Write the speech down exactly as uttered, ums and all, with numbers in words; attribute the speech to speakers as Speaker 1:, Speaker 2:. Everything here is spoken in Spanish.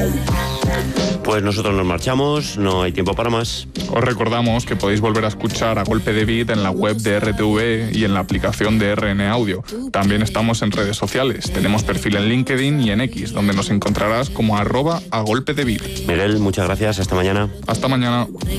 Speaker 1: Pues nosotros nos marchamos, no hay tiempo para más.
Speaker 2: Os recordamos que podéis volver a escuchar A Golpe de Beat en la web de R T V y en la aplicación de R N Audio. También estamos en redes sociales. Tenemos perfil en LinkedIn y en X, donde nos encontrarás como arroba A Golpe de Beat.
Speaker 1: Miguel, muchas gracias. Hasta mañana.
Speaker 2: Hasta mañana.